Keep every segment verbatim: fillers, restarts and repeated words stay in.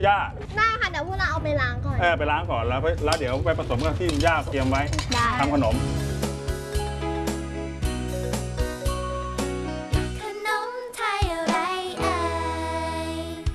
ย่าได้ค่ะเดี๋ยวพวกเราเอาไปล้างก่อนเออไปล้างก่อนแล้วแล้วเดี๋ยวไปผสมกับที่ย่าเตรียมไว้ทำขนมขนมไทยอะไรเอ่ย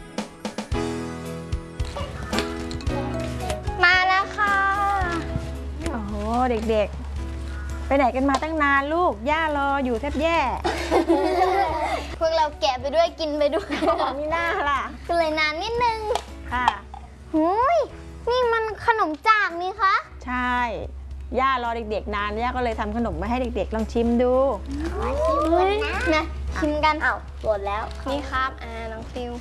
มาแล้วค่ะโอ้โหเด็กๆไปไหนกันมาตั้งนานลูกย่ารออยู่แทบแย่พวกเราแกะไปด้วยกินไปด้วยมีหน้าล่ะก็เลยนานนิดนึงค่ะหุยนี่มันขนมจากนี่คะใช่ย่ารอเด็กๆนานย่าก็เลยทำขนมมาให้เด็กๆลองชิมดูนะชิมกันอ้าวหมดแล้วนี่ครับอ่าน้องฟิว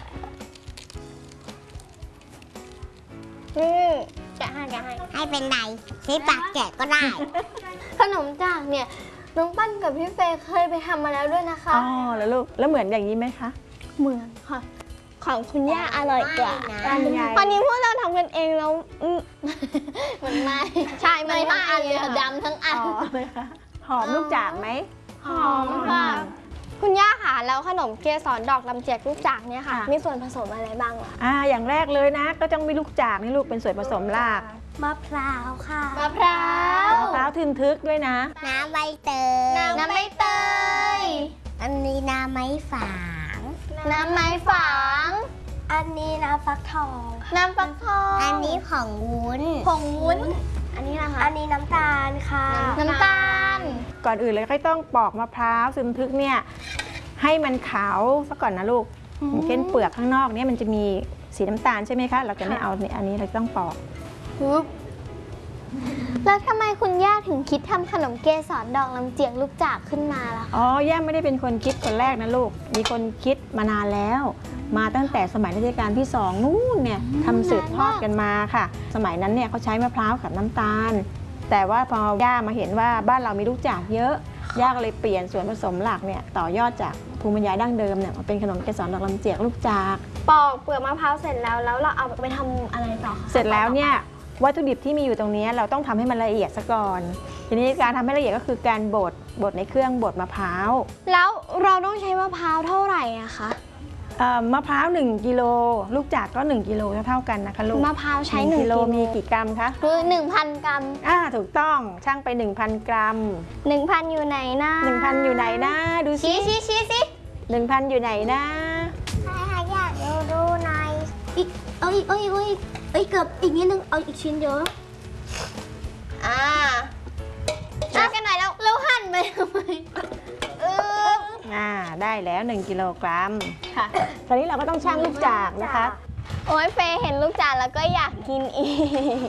นี่แกะให้แกะให้ให้เป็นไรใช้ปากแกะก็ได้ขนมจากเนี่ยน้องปั้นกับพี่เฟย์เคยไปทำมาแล้วด้วยนะคะอ๋อแล้วลูกแล้วเหมือนอย่างนี้ไหมคะเหมือนค่ะของคุณย่าอร่อยกว่าอันนี้พวกเราทำกันเองแล้วมันไม่ใช่มันทั้งอันเลยดำทั้งอันหอมลูกจากไหมหอมค่ะคุณย่าค่ะแล้วขนมเกสรดอกลำเจียกลูกจากเนี่ยค่ะมีส่วนผสมอะไรบ้างล่ะอ่าอย่างแรกเลยนะก็ต้องมีลูกจากนี่ลูกเป็นส่วนผสมหลักมะพร้าวค่ะมะพร้าวมะพร้าวทึนทึกด้วยนะน้ำใบเตยน้ำใบเตยอันนี้น้ำไม้ฝางน้ำไม้ฝางอันนี้น้ำฟักทองน้ำฟักทองอันนี้ผงวุ้นผงวุ้นอันนี้นะคะอันนี้น้ำตาลค่ะน้ำตาลก่อนอื่นเลยก็ต้องปอกมะพร้าวทึนทึกเนี่ยให้มันขาวซะก่อนนะลูกอย่างเช่นเปลือกข้างนอกเนี่ยมันจะมีสีน้ำตาลใช่ไหมคะเราจะไม่เอาอันนี้เราต้องปอกปุ๊บแล้วทำไมคุณย่าถึงคิดทำขนมเกสรดอกลำเจียกลูกจากขึ้นมาล่ะอ๋อย่าไม่ได้เป็นคนคิดคนแรกนะลูกมีคนคิดมานานแล้วมาตั้งแต่สมัยรัชกาลที่สองนู่นเนี่ยทำสืบทอดกันมาค่ะสมัยนั้นเนี่ยเขาใช้มะพร้าวกับน้ำตาลแต่ว่าพอย่ามาเห็นว่าบ้านเรามีลูกจากเยอะย่าก็เลยเปลี่ยนส่วนผสมหลักเนี่ยต่อยอดจากภูมิปัญญาดั้งเดิมเนี่ยมาเป็นขนมเกสรดอกลำเจียกลูกจากปอกเปลือกมะพร้าวเสร็จแล้วแล้วเราเอาไปทำอะไรต่อคะเสร็จแล้วเนี่ยวัตถุดิบที่มีอยู่ตรงนี้เราต้องทำให้มันละเอียดซะก่อนทีนี้การทำให้ละเอียดก็คือการบดบดในเครื่องบดมะพร้าวแล้วเราต้องใช้มะพร้าวเท่าไหร่อะคะมะพร้าวหนึ่งกิโลลูกจากก็หนึ่งกิโลเท่ากันนะคะลูกมะพร้าวใช้หนึ่งกิโลมีกี่กรัมคะคือหนึ่งพันกรัมอ่าถูกต้องช่างไป หนึ่งพัน กรัมหนึ่งพัน อยู่ไหนนะหนึ่งพัน อยู่ไหนนะดูสิชี้ชี้ชี้สิหนึ่งพัน อยู่ไหนนะใช่ค่ะอยากดูดูหน่อยอีกเอาอีกเอาอีกเอาอีกเอาอีกเกือบอีกนิดนึงเอาอีกชิ้นเยอะอ่าช่วยกันหน่อยแล้วแล้วหั่นไปทำไมเอออ่าได้แล้วหนึ่งกิโลกรัมค่ะตอนนี้เราก็ต้องชั่งลูกจากนะคะโอ้ยเฟย์เห็นลูกจากแล้วก็อยากกินอีก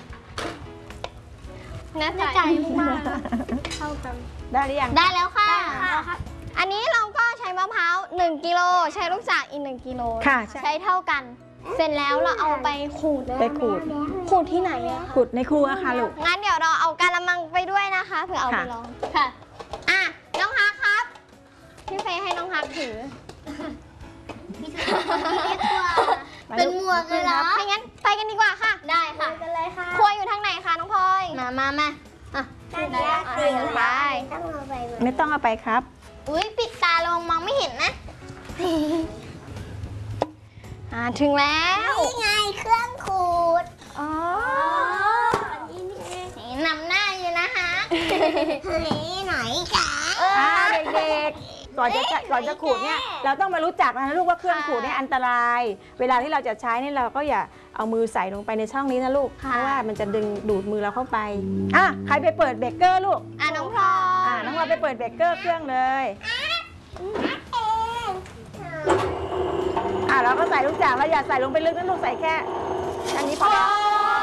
น่าใจมากเข้ากันได้หรือยังได้แล้วค่ะอันนี้เราก็ใช้มะพร้าวหนึ่งกิโลใช้ลูกจากอีกหนึ่งกิโลค่ะใช้เท่ากันเสร็จแล้วเราเอาไปขูดไปขูดขูดที่ไหนอะขูดในครัวค่ะลูกงั้นเดี๋ยวเราเอากะละมังไปด้วยนะคะเผื่อเอาไปลองค่ะอ่ะน้องฮักครับพี่เฟย์ให้น้องฮักถือเป็นหมวกเลยเหรอถ้างั้นไปกันดีกว่าค่ะได้ค่ะกันเลยค่ะครัวอยู่ทางไหนคะน้องพลอยมามามาอ่ะได้ไปไม่ต้องเอาไปครับอุ้ยปิดตาลงมองไม่เห็นนะอ่าถึงแล้วนี่ไงเครื่องขูดอ๋อนี่นำหน้าอยู่นะคะเฮ้ยหน่อยค่ะเด็กๆก่อนจะก่อนจะขูดเนี่ยเราต้องมารู้จักนะลูกว่าเครื่องขูดเนี่ยอันตรายเวลาที่เราจะใช้เนี่ยเราก็อย่าเอามือใส่ลงไปในช่องนี้นะลูกเพราะว่ามันจะดึงดูดมือเราเข้าไปอ่ะใครไปเปิดเบเกอร์ลูกอ่ะน้องพลอยอ่ะน้องพลอยไปเปิดเบเกอร์เครื่องเลยอ่ะเราก็ใส่ลูกจากเราอย่าใส่ลงไปลึกนะลูกใส่แค่อันนี้พอแล้ว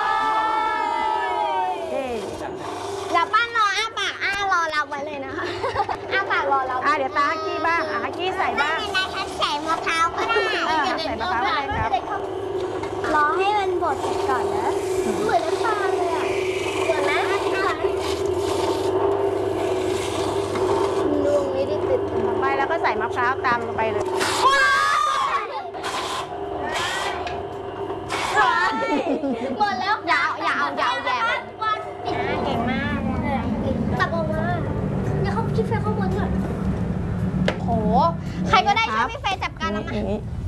เดี๋ยวป้านรออ้าปากอ้ารอเราไว้เลยนะคะอ้าปากรอเราอ่ะเดี๋ยวตาฮักกี้บ้างอ่ะฮักกี้ใส่บ้างในฉันใส่มะพร้าวก็ได้ใส่มะพร้าวได้ครับรอให้มันบดก่อนนะเหมือนน้ำตาลเลยอ่ะเดี๋ยวนะลุงไม่ได้ติดต่อไปแล้วก็ใส่มะพร้าวตามลงไปเลยหมดแล้วอย่าอย่าเอาอย่าเอาแย่เก่งมากตักออกมาเดี๋ยวเขาคิดไฟข้างบนก่อนโหใครก็ได้ช่วยพี่เฟย์จับการแล้วนะ